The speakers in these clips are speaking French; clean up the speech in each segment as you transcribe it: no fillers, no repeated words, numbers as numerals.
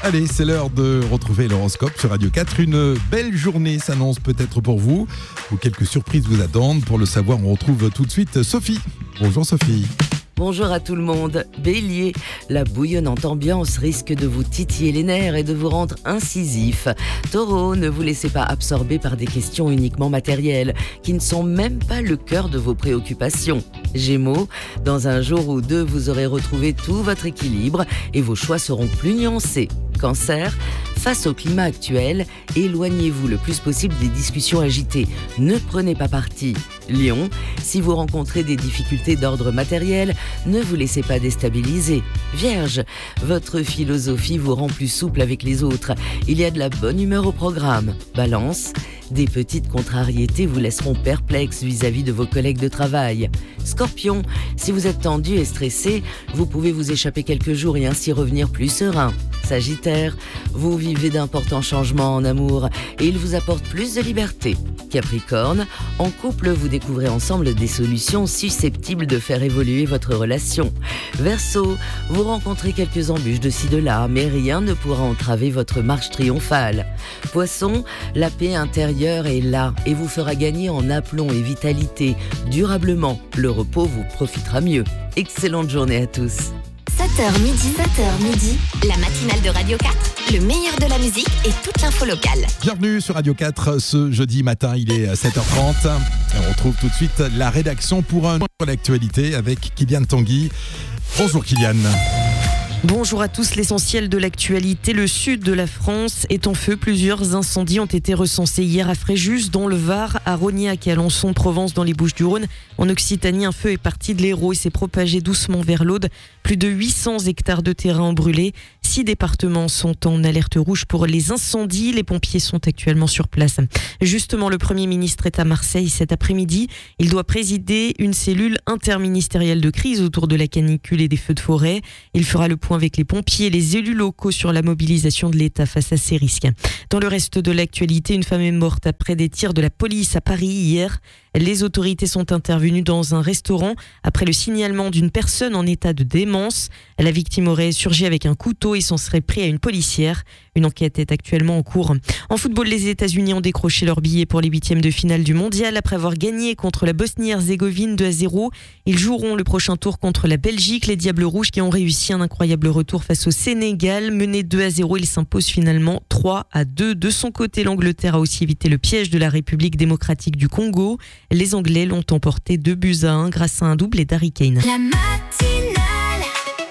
Allez, c'est l'heure de retrouver l'horoscope sur Radio 4. Une belle journée s'annonce peut-être pour vous, ou quelques surprises vous attendent. Pour le savoir, on retrouve tout de suite Sophie. Bonjour Sophie. Bonjour à tout le monde. Bélier, la bouillonnante ambiance risque de vous titiller les nerfs et de vous rendre incisif. Taureau, ne vous laissez pas absorber par des questions uniquement matérielles qui ne sont même pas le cœur de vos préoccupations. Gémeaux, dans un jour ou deux, vous aurez retrouvé tout votre équilibre et vos choix seront plus nuancés. Cancer, face au climat actuel, éloignez-vous le plus possible des discussions agitées. Ne prenez pas parti. Lion, si vous rencontrez des difficultés d'ordre matériel, ne vous laissez pas déstabiliser. Vierge, votre philosophie vous rend plus souple avec les autres. Il y a de la bonne humeur au programme. Balance, des petites contrariétés vous laisseront perplexe vis-à-vis de vos collègues de travail. Scorpion, si vous êtes tendu et stressé, vous pouvez vous échapper quelques jours et ainsi revenir plus serein. Sagittaire, vous vivez d'importants changements en amour et il vous apporte plus de liberté. Capricorne, en couple, vous découvrez ensemble des solutions susceptibles de faire évoluer votre relation. Verseau, vous rencontrez quelques embûches de ci de là, mais rien ne pourra entraver votre marche triomphale. Poisson, la paix intérieure est là et vous fera gagner en aplomb et vitalité. Durablement, le repos vous profitera mieux. Excellente journée à tous. 7h midi, la matinale de Radio 4, le meilleur de la musique et toute l'info locale. Bienvenue sur Radio 4 ce jeudi matin, il est 7h30. On retrouve tout de suite la rédaction pour un point sur l'actualité avec Kylian Tanguy. Bonjour Kylian. Bonjour à tous, l'essentiel de l'actualité. Le sud de la France est en feu. Plusieurs incendies ont été recensés hier à Fréjus, dans le Var, à Rognac et à Alençon, Provence, dans les Bouches-du-Rhône. En Occitanie, un feu est parti de l'Hérault et s'est propagé doucement vers l'Aude. Plus de 800 hectares de terrain ont brûlé. 6 départements sont en alerte rouge pour les incendies. Les pompiers sont actuellement sur place. Justement, le Premier ministre est à Marseille cet après-midi. Il doit présider une cellule interministérielle de crise autour de la canicule et des feux de forêt. Il fera le point avec les pompiers et les élus locaux sur la mobilisation de l'État face à ces risques. Dans le reste de l'actualité, une femme est morte après des tirs de la police à Paris hier. Les autorités sont intervenues dans un restaurant après le signalement d'une personne en état de démence. La victime aurait surgi avec un couteau et s'en serait pris à une policière. Une enquête est actuellement en cours. En football, les États-Unis ont décroché leur billet pour les huitièmes de finale du mondial après avoir gagné contre la Bosnie-Herzégovine 2-0. Ils joueront le prochain tour contre la Belgique. Les Diables Rouges qui ont réussi un incroyable retour face au Sénégal. Menés 2-0, ils s'imposent finalement 3-2. De son côté, l'Angleterre a aussi évité le piège de la République démocratique du Congo. Les Anglais l'ont emporté 2-1 grâce à un doublé d'Harry Kane. La matinale,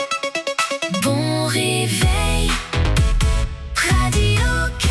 bon réveil, Radio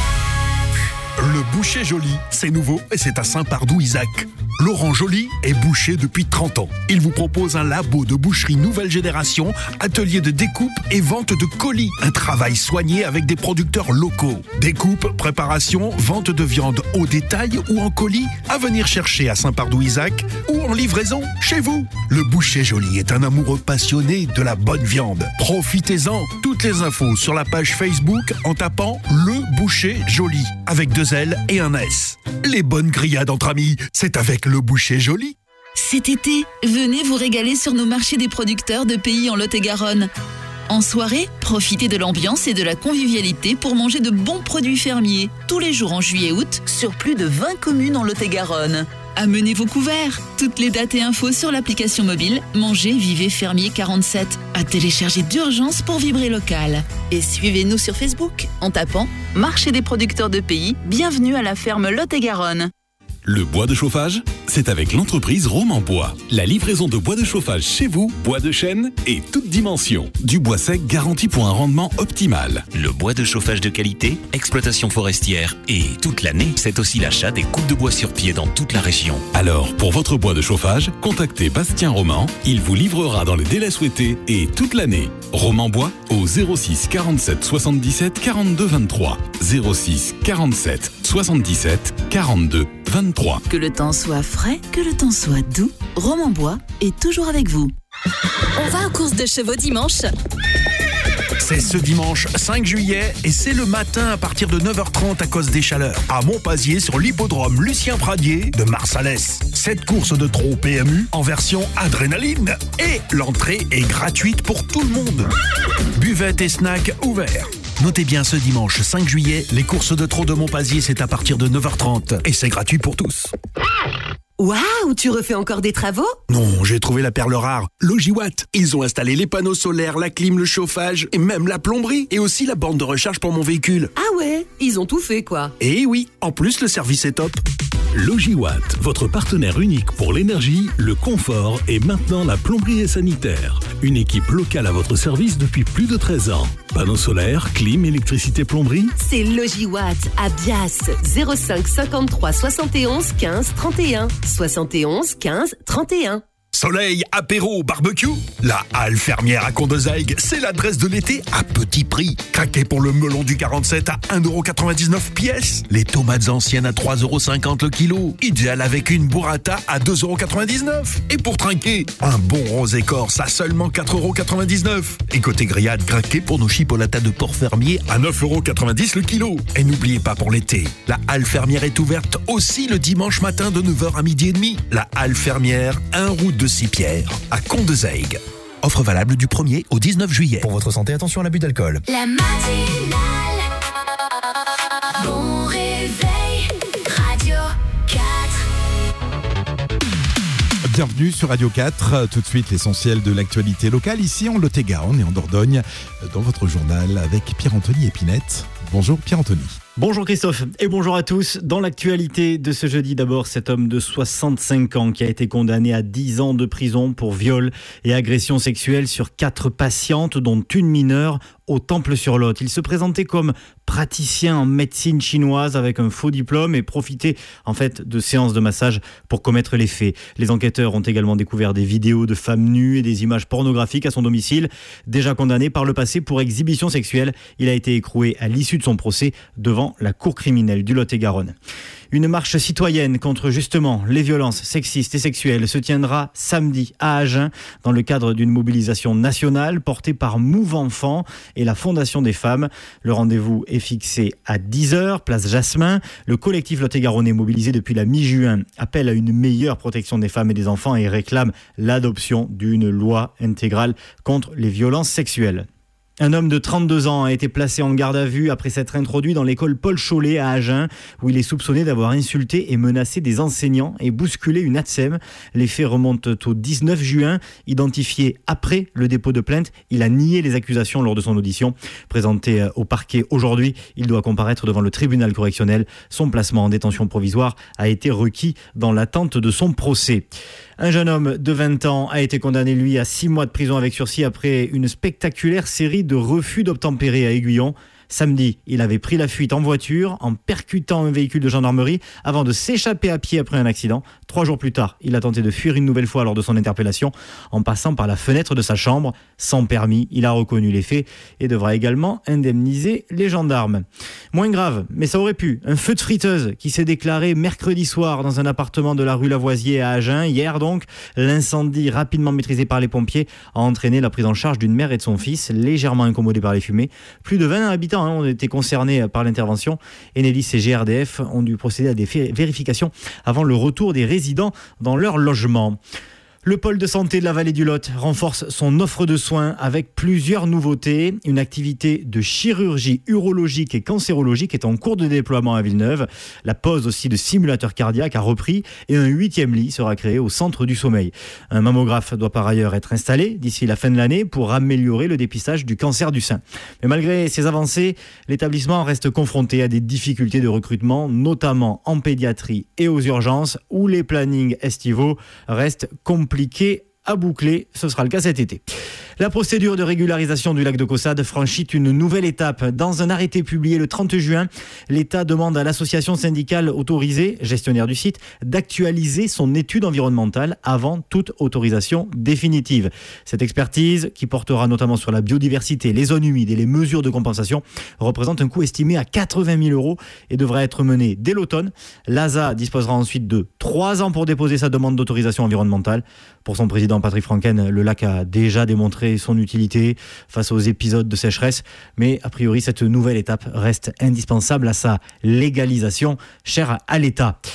4. Le boucher Joly, c'est nouveau et c'est à Saint-Pardoux-Isaac. Laurent Joly est boucher depuis 30 ans. Il vous propose un labo de boucherie nouvelle génération, atelier de découpe et vente de colis. Un travail soigné avec des producteurs locaux. Découpe, préparation, vente de viande au détail ou en colis, à venir chercher à Saint-Pardoux-Isaac ou en livraison chez vous. Le boucher Joly est un amoureux passionné de la bonne viande. Profitez-en. Toutes les infos sur la page Facebook en tapant Le Boucher Joly avec 2 L et un S. Les bonnes grillades entre amis, c'est avec Le Boucher Joly. Cet été, venez vous régaler sur nos marchés des producteurs de pays en Lot-et-Garonne. En soirée, profitez de l'ambiance et de la convivialité pour manger de bons produits fermiers, tous les jours en juillet et août, sur plus de 20 communes en Lot-et-Garonne. Amenez vos couverts. Toutes les dates et infos sur l'application mobile Manger Vivez Fermier 47. À télécharger d'urgence pour vibrer local. Et suivez-nous sur Facebook en tapant Marché des producteurs de pays. Bienvenue à la ferme Lot-et-Garonne. Le bois de chauffage, c'est avec l'entreprise Roman Bois. La livraison de bois de chauffage chez vous, bois de chêne et toute dimension. Du bois sec garanti pour un rendement optimal. Le bois de chauffage de qualité, exploitation forestière et toute l'année, c'est aussi l'achat des coupes de bois sur pied dans toute la région. Alors, pour votre bois de chauffage, contactez Bastien Roman. Il vous livrera dans les délais souhaités et toute l'année. Roman Bois au 06 47 77 42 23. 06 47 77 42 23. Que le temps soit frais, que le temps soit doux, Roman Bois est toujours avec vous. On va aux courses de chevaux dimanche. C'est ce dimanche 5 juillet et c'est le matin à partir de 9h30 à cause des chaleurs. À Montpazier sur l'hippodrome Lucien Pradier de Marsalès. Cette course de trot PMU en version adrénaline. Et l'entrée est gratuite pour tout le monde. Buvette et snacks ouverts. Notez bien ce dimanche 5 juillet, les courses de trot de Montpazier, c'est à partir de 9h30 et c'est gratuit pour tous. Waouh, tu refais encore des travaux ? Non, j'ai trouvé la perle rare, Logiwatt. Ils ont installé les panneaux solaires, la clim, le chauffage et même la plomberie et aussi la borne de recharge pour mon véhicule. Ah ouais, ils ont tout fait quoi. Et oui, en plus le service est top. Logiwatt, votre partenaire unique pour l'énergie, le confort et maintenant la plomberie et sanitaire. Une équipe locale à votre service depuis plus de 13 ans. Panneaux solaires, clim, électricité, plomberie. C'est Logiwatt à Bias, 05 53 71 15 31. 71 15 31. Soleil, apéro, barbecue. La Halle Fermière à Condezaigue, c'est l'adresse de l'été à petit prix. Craquez pour le melon du 47 à 1,99€ pièce. Les tomates anciennes à 3,50€ le kilo. Idéal avec une burrata à 2,99€. Et pour trinquer, un bon rosé corse à seulement 4,99€. Et côté grillade, craquez pour nos chipolatas de porc fermier à 9,90€ le kilo. Et n'oubliez pas pour l'été, la Halle Fermière est ouverte aussi le dimanche matin de 9h à 12h30. La Halle Fermière, 1 route de Sipierre, à Condezaigue. Offre valable du 1er au 19 juillet. Pour votre santé, attention à l'abus d'alcool. La matinale. Bon réveil. Radio 4. Bienvenue sur Radio 4. Tout de suite, l'essentiel de l'actualité locale ici en Lot-et-Garonne et en Dordogne, dans votre journal avec Pierre-Anthony Épinette. Bonjour Pierre-Anthony. Bonjour Christophe et bonjour à tous. Dans l'actualité de ce jeudi, d'abord cet homme de 65 ans qui a été condamné à 10 ans de prison pour viol et agression sexuelle sur 4 patientes, dont une mineure, au Temple-sur-Lot. Il se présentait comme praticien en médecine chinoise avec un faux diplôme et profitait en fait de séances de massage pour commettre les faits. Les enquêteurs ont également découvert des vidéos de femmes nues et des images pornographiques à son domicile. Déjà condamné par le passé pour exhibition sexuelle, il a été écroué à l'issue de son procès devant la cour criminelle du Lot-et-Garonne. Une marche citoyenne contre justement les violences sexistes et sexuelles se tiendra samedi à Agen dans le cadre d'une mobilisation nationale portée par Move Enfants et la Fondation des femmes. Le rendez-vous est fixé à 10h, place Jasmin. Le collectif Lot-et-Garonnais mobilisé depuis la mi-juin appelle à une meilleure protection des femmes et des enfants et réclame l'adoption d'une loi intégrale contre les violences sexuelles. Un homme de 32 ans a été placé en garde à vue après s'être introduit dans l'école Paul Chollet à Agen, où il est soupçonné d'avoir insulté et menacé des enseignants et bousculé une ATSEM. Les faits remontent au 19 juin. Identifié après le dépôt de plainte, il a nié les accusations lors de son audition. Présenté au parquet aujourd'hui, il doit comparaître devant le tribunal correctionnel. Son placement en détention provisoire a été requis dans l'attente de son procès. Un jeune homme de 20 ans a été condamné, lui, à 6 mois de prison avec sursis après une spectaculaire série de refus d'obtempérer à Aiguillon. Samedi, il avait pris la fuite en voiture en percutant un véhicule de gendarmerie avant de s'échapper à pied après un accident. 3 jours plus tard, il a tenté de fuir une nouvelle fois lors de son interpellation en passant par la fenêtre de sa chambre. Sans permis, il a reconnu les faits et devra également indemniser les gendarmes. Moins grave, mais ça aurait pu. Un feu de friteuse qui s'est déclaré mercredi soir dans un appartement de la rue Lavoisier à Agen. Hier donc, l'incendie rapidement maîtrisé par les pompiers a entraîné la prise en charge d'une mère et de son fils légèrement incommodés par les fumées. Plus de 20 habitants ont été concernés par l'intervention. Enedis et GRDF ont dû procéder à des vérifications avant le retour des résidents dans leur logement. Le pôle de santé de la vallée du Lot renforce son offre de soins avec plusieurs nouveautés. Une activité de chirurgie urologique et cancérologique est en cours de déploiement à Villeneuve. La pose aussi de simulateurs cardiaques a repris et un 8e lit sera créé au centre du sommeil. Un mammographe doit par ailleurs être installé d'ici la fin de l'année pour améliorer le dépistage du cancer du sein. Mais malgré ces avancées, l'établissement reste confronté à des difficultés de recrutement, notamment en pédiatrie et aux urgences où les plannings estivaux restent compliqués à boucler. Ce sera le cas cet été. La procédure de régularisation du lac de Caussade franchit une nouvelle étape. Dans un arrêté publié le 30 juin, l'État demande à l'association syndicale autorisée, gestionnaire du site, d'actualiser son étude environnementale avant toute autorisation définitive. Cette expertise, qui portera notamment sur la biodiversité, les zones humides et les mesures de compensation, représente un coût estimé à 80 000 € et devra être menée dès l'automne. L'ASA disposera ensuite de 3 ans pour déposer sa demande d'autorisation environnementale. Pour son président Patrick Franken, le lac a déjà démontré son utilité face aux épisodes de sécheresse, mais a priori cette nouvelle étape reste indispensable à sa légalisation, chère à l'État.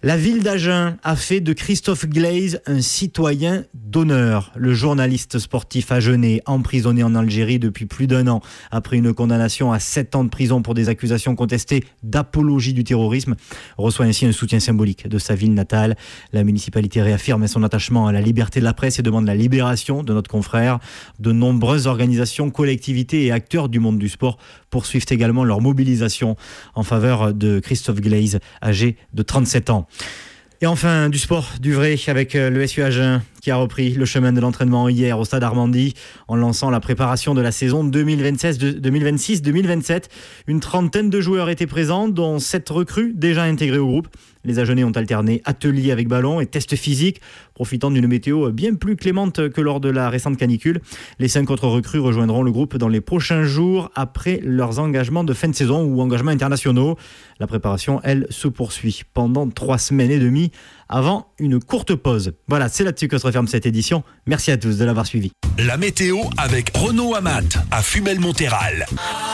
La ville d'Agen a fait de Christophe Glaise un citoyen d'honneur. Le journaliste sportif agenais, emprisonné en Algérie depuis plus d'1 an, après une condamnation à 7 ans de prison pour des accusations contestées d'apologie du terrorisme, reçoit ainsi un soutien symbolique de sa ville natale. La municipalité réaffirme son attachement à la liberté de la presse et demande la libération de notre confrère. De nombreuses organisations, collectivités et acteurs du monde du sport poursuivent également leur mobilisation en faveur de Christophe Glaise, âgé de 37 ans. Et enfin, du sport, du vrai, avec le SU Agen qui a repris le chemin de l'entraînement hier au stade Armandie en lançant la préparation de la saison 2026-2027. Une trentaine de joueurs étaient présents, dont 7 recrues déjà intégrées au groupe. Les Agenais ont alterné ateliers avec ballon et tests physiques, profitant d'une météo bien plus clémente que lors de la récente canicule. Les 5 autres recrues rejoindront le groupe dans les prochains jours après leurs engagements de fin de saison ou engagements internationaux. La préparation, elle, se poursuit pendant 3 semaines et demie avant une courte pause. Voilà, c'est là-dessus que se referme cette édition. Merci à tous de l'avoir suivi. La météo avec Renault Amat à Fumel-Montéral.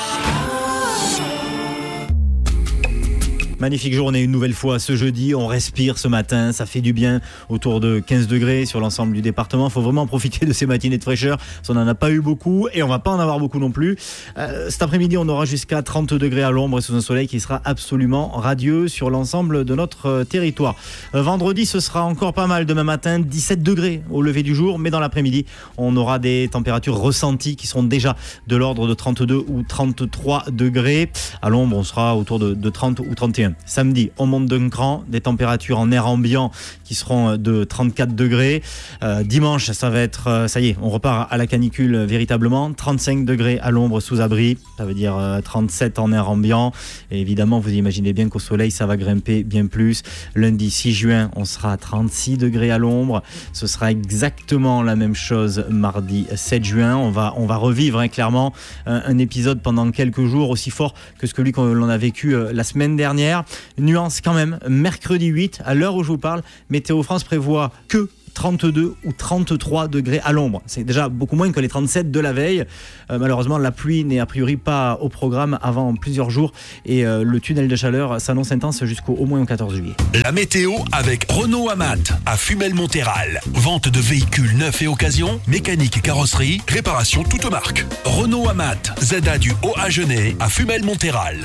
Magnifique journée une nouvelle fois ce jeudi, on respire ce matin, ça fait du bien, autour de 15 degrés sur l'ensemble du département. Il faut vraiment profiter de ces matinées de fraîcheur, on n'en a pas eu beaucoup et on va pas en avoir beaucoup non plus. Cet après-midi on aura jusqu'à 30 degrés à l'ombre et sous un soleil qui sera absolument radieux sur l'ensemble de notre territoire. Vendredi ce sera encore pas mal, demain matin 17 degrés au lever du jour, mais dans l'après-midi on aura des températures ressenties qui seront déjà de l'ordre de 32 ou 33 degrés. À l'ombre on sera autour de 30 ou 31. Samedi, on monte d'un cran, des températures en air ambiant qui seront de 34 degrés. Dimanche, ça va être, ça y est, on repart à la canicule véritablement. 35 degrés à l'ombre sous abri, ça veut dire 37 en air ambiant. Et évidemment, vous imaginez bien qu'au soleil, ça va grimper bien plus. Lundi 6 juin, on sera à 36 degrés à l'ombre. Ce sera exactement la même chose mardi 7 juin. On va revivre clairement un épisode pendant quelques jours aussi fort que celui que l'on a vécu la semaine dernière. Nuance quand même, mercredi 8, à l'heure où je vous parle, Météo France prévoit que 32 ou 33 degrés à l'ombre. C'est déjà beaucoup moins que les 37 de la veille. Malheureusement, la pluie n'est a priori pas au programme avant plusieurs jours et le tunnel de chaleur s'annonce intense jusqu'au au moins au 14 juillet. La météo avec Renault Amat à Fumel-Montéral. Vente de véhicules neufs et occasion, mécanique et carrosserie, réparation toute marque. Renault Amat, ZA du Haut-Agenais à Fumel-Montéral.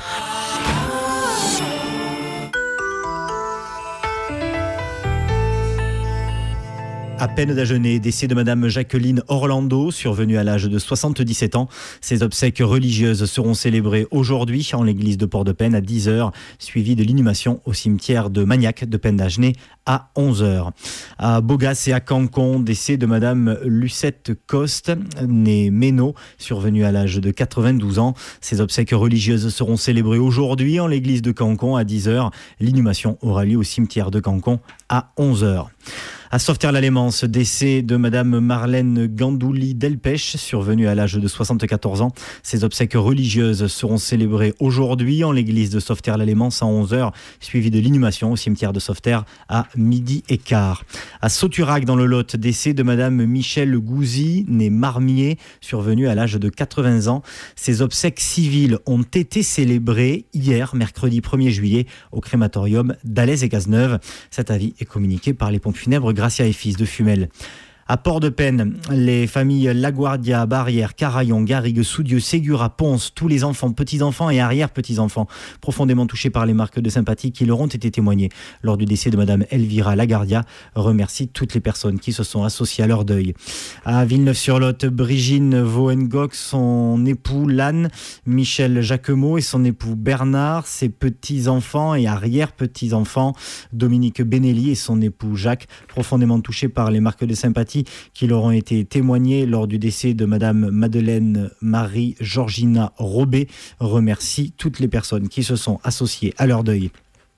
À peine d'Agenais, décès de Madame Jacqueline Orlando, survenue à l'âge de 77 ans. Ses obsèques religieuses seront célébrées aujourd'hui en l'église de Port-de-Pène à 10h, suivies de l'inhumation au cimetière de Magnac de Pène d'Agenais à 11h. À Bogas et à Cancon, décès de Madame Lucette Coste, née Méno, survenue à l'âge de 92 ans. Ses obsèques religieuses seront célébrées aujourd'hui en l'église de Cancon à 10h. L'inhumation aura lieu au cimetière de Cancon à 11h. À Sauveterre-la-Lémance, décès de Madame Marlène Gandouli-Delpech, survenue à l'âge de 74 ans. Ses obsèques religieuses seront célébrées aujourd'hui en l'église de Sauveterre-la-Lémance à 11h, suivie de l'inhumation au cimetière de Sauveterre à 12h15. À Sauturac, dans le Lot, décès de Madame Michèle Gouzy, née Marmier, survenue à l'âge de 80 ans. Ses obsèques civiles ont été célébrées hier, mercredi 1er juillet, au crématorium d'Alès et Cazeneuve. Cet avis est communiqué par les pompes funèbres Gracia et Fils de Fumel. À Port-de-Pène, les familles Laguardia, Barrière, Carayon, Garrigue, Soudieu, Ségura, Ponce, tous les enfants, petits-enfants et arrière-petits-enfants, profondément touchés par les marques de sympathie qui leur ont été témoignées lors du décès de Madame Elvira Laguardia, remercie toutes les personnes qui se sont associées à leur deuil. À Villeneuve-sur-Lot, Brigitte Vohengock, son époux Lannes, Michel Jacquemot et son époux Bernard, ses petits-enfants et arrière-petits-enfants, Dominique Benelli et son époux Jacques, profondément touchés par les marques de sympathie qui leur ont été témoignées lors du décès de Madame Madeleine Marie-Georgina Robet, remercie toutes les personnes qui se sont associées à leur deuil.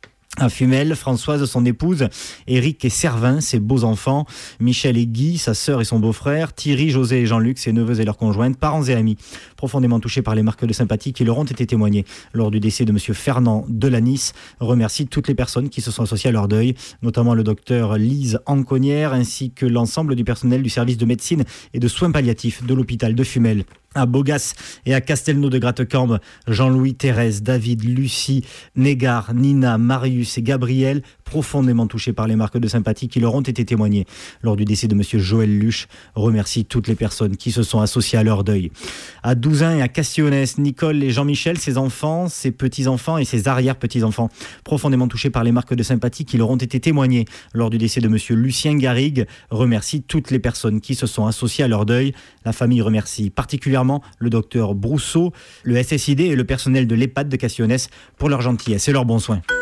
À Fumel, Françoise, son épouse, Éric et Servin, ses beaux-enfants, Michel et Guy, sa sœur et son beau-frère, Thierry, José et Jean-Luc, ses neveux et leurs conjointes, parents et amis, profondément touchés par les marques de sympathie qui leur ont été témoignées lors du décès de Monsieur Fernand Delanis, remercie toutes les personnes qui se sont associées à leur deuil, notamment le docteur Lise Anconnière, ainsi que l'ensemble du personnel du service de médecine et de soins palliatifs de l'hôpital de Fumel. À Bogas et à Castelnau de Grattecambe, Jean-Louis, Thérèse, David, Lucie, Négard, Nina, Marius et Gabriel, profondément touchés par les marques de sympathie qui leur ont été témoignées lors du décès de monsieur Joël Luche, remercie toutes les personnes qui se sont associées à leur deuil. À Douzain et à Castillonnès, Nicole et Jean-Michel, ses enfants, ses petits-enfants et ses arrière-petits-enfants, profondément touchés par les marques de sympathie qui leur ont été témoignées lors du décès de monsieur Lucien Garrigue, remercie toutes les personnes qui se sont associées à leur deuil. La famille remercie particulièrement le docteur Brousseau, le SSID et le personnel de l'EHPAD de Castillonnès pour leur gentillesse et leur bon soin.